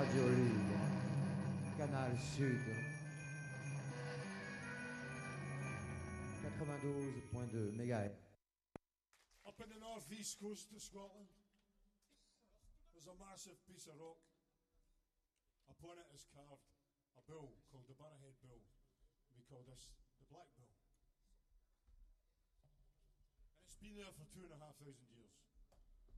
Radio Libre, Canal Sud, 92.2 MHz. Up in the northeast coast of Scotland, there's a massive piece of rock. Upon it is carved a bull called the Barrowhead Bull. We call this the Black Bull. And it's been there for 2,500 years.